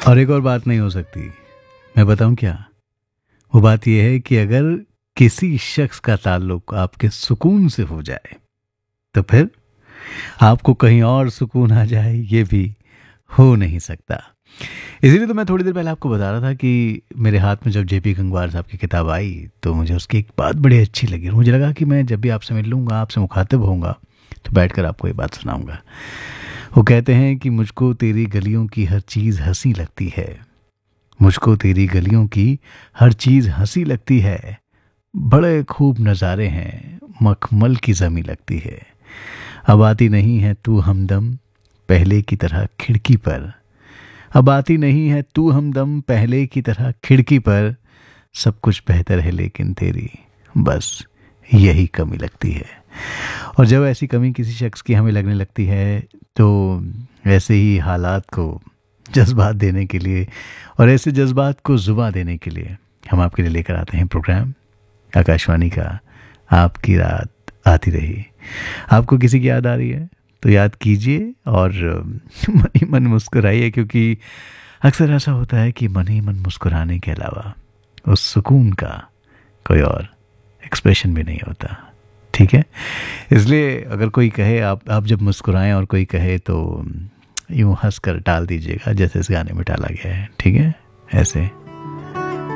और एक और बात नहीं हो सकती, मैं बताऊं क्या? वो बात यह है कि अगर किसी शख्स का ताल्लुक आपके सुकून से हो जाए तो फिर आपको कहीं और सुकून आ जाए, ये भी हो नहीं सकता। इसीलिए तो मैं थोड़ी देर पहले आपको बता रहा था कि मेरे हाथ में जब जेपी गंगवार साहब की किताब आई तो मुझे उसकी एक बात बड़ी अच्छी लगी और मुझे लगा कि मैं जब भी आपसे मिल लूँगा, आपसे मुखातिब होऊंगा, तो बैठकर आपको ये बात सुनाऊंगा। वो कहते हैं कि मुझको तेरी गलियों की हर चीज़ हंसी लगती है, मुझको तेरी गलियों की हर चीज़ हंसी लगती है, बड़े खूब नज़ारे हैं, मखमल की ज़मी लगती है। अब आती नहीं है तू हमदम पहले की तरह खिड़की पर, अब आती नहीं है तू हमदम पहले की तरह खिड़की पर, सब कुछ बेहतर है लेकिन तेरी बस यही कमी लगती है। और जब ऐसी कमी किसी शख्स की हमें लगने लगती है तो ऐसे ही हालात को जज्बात देने के लिए और ऐसे जज्बात को जुबा देने के लिए हम आपके लिए लेकर आते हैं प्रोग्राम आकाशवाणी का आपकी रात आती रही। आपको किसी की याद आ रही है तो याद कीजिए और मन ही मन मुस्कुराइए, क्योंकि अक्सर ऐसा होता है कि मन ही मन मुस्कुराने के अलावा उस सुकून का कोई और एक्सप्रेशन भी नहीं होता। ठीक है, इसलिए अगर कोई कहे आप जब मुस्कुराएं और कोई कहे तो यूं हंस कर टाल दीजिएगा जैसे इस गाने में टाला गया है। ठीक है, ऐसे